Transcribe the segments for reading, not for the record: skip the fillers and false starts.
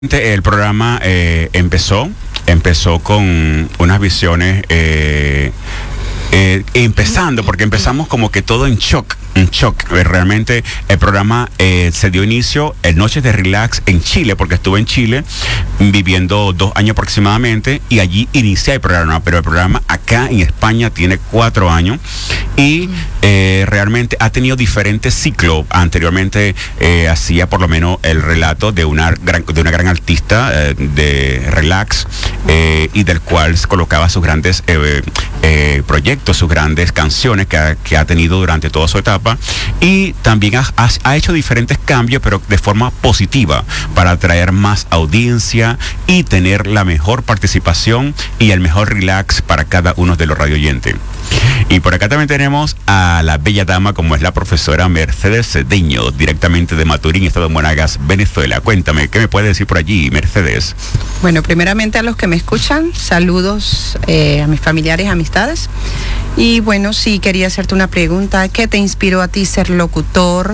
El programa empezó con unas visiones, empezando, porque empezamos como que todo en shock. Realmente el programa se dio inicio en Noches de Relax en Chile, porque estuve en Chile viviendo 2 años aproximadamente, y allí inicié el programa, pero el programa acá en España tiene 4 años y realmente ha tenido diferentes ciclos. Anteriormente hacía por lo menos el relato de una gran artista de relax, y del cual se colocaba sus grandes proyectos, sus grandes canciones que ha tenido durante toda su etapa. Y también ha hecho diferentes cambios, pero de forma positiva, para atraer más audiencia y tener la mejor participación y el mejor relax para cada uno de los radioyentes. Y por acá también tenemos a la bella dama, como es la profesora Mercedes Cedeño, directamente de Maturín, Estado de Monagas, Venezuela. Cuéntame, ¿qué me puede decir por allí, Mercedes? Bueno, primeramente a los que me escuchan, saludos a mis familiares, amistades. Y bueno, sí, quería hacerte una pregunta. ¿Qué te inspiró a ti ser locutor?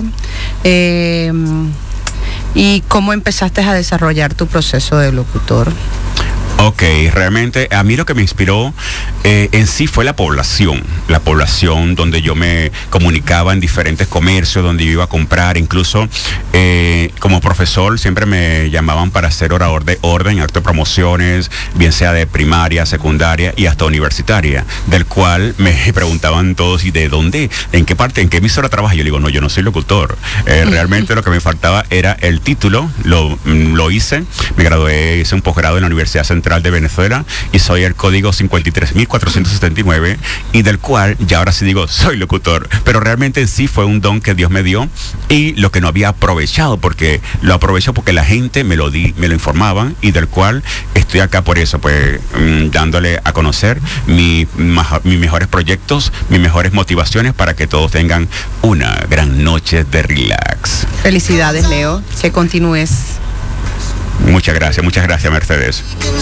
¿Y cómo empezaste a desarrollar tu proceso de locutor? Ok, realmente a mí lo que me inspiró en sí fue la población donde yo me comunicaba en diferentes comercios, donde yo iba a comprar. Incluso como profesor siempre me llamaban para ser orador de orden, acto de promociones, bien sea de primaria, secundaria y hasta universitaria, del cual me preguntaban todos: ¿y de dónde? ¿En qué parte? ¿En qué emisora trabajas? Yo digo, no, yo no soy locutor. Realmente lo que me faltaba era el título. Lo hice, me gradué, hice un posgrado en la Universidad Central de Venezuela y soy el código 53.479, y del cual ya ahora sí digo soy locutor, pero realmente sí fue un don que Dios me dio, y lo que no había aprovechado, porque lo aprovecho porque la gente me lo informaban, y del cual estoy acá por eso, pues dándole a conocer mis mejores proyectos, mis mejores motivaciones, para que todos tengan una gran noche de relax. Felicidades, Leo, que continúes. Muchas gracias, Mercedes.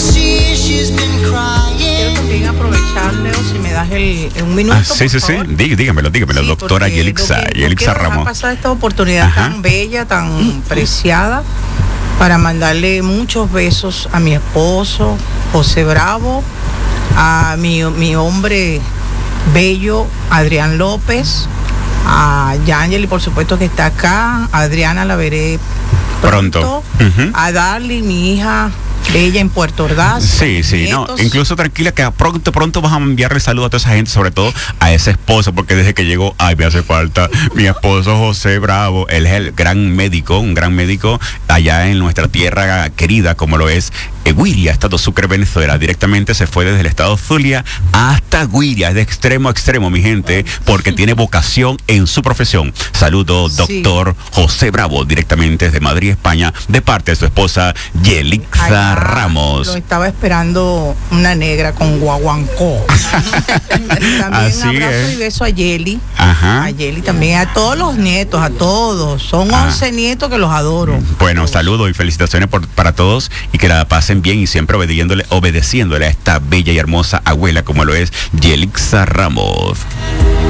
Quiero también aprovechar, Leo, si me das un minuto. Sí. Dígamelo, doctora Yelixa Ramos. Pasar esta oportunidad tan bella, tan preciada, para mandarle muchos besos a mi esposo, José Bravo, a mi hombre bello, Adrián López, a Yangeli, por supuesto, que está acá. A Adriana la veré pronto. A Darly, mi hija bella en Puerto Ordaz. Sí, no, incluso tranquila, que pronto vas a enviarle saludos a toda esa gente, sobre todo a ese esposo, porque desde que llegó, me hace falta mi esposo José Bravo. Él es el un gran médico allá en nuestra tierra querida, como lo es Guiria, Estado Sucre, Venezuela. Directamente se fue desde el estado Zulia hasta Guiria, es de extremo a extremo, mi gente, porque tiene vocación en su profesión. Saludo, doctor José Bravo, directamente desde Madrid, España, de parte de su esposa Yelixa Ramos. Lo estaba esperando una negra con guaguancó. También así un abrazo es. Y beso a Yeli. Ajá. A Yeli también, a todos los nietos, a todos. Son 11 nietos que los adoro. Bueno, saludos y felicitaciones para todos, y que la pasen bien, y siempre obedeciéndole a esta bella y hermosa abuela, como lo es Yelixa Ramos.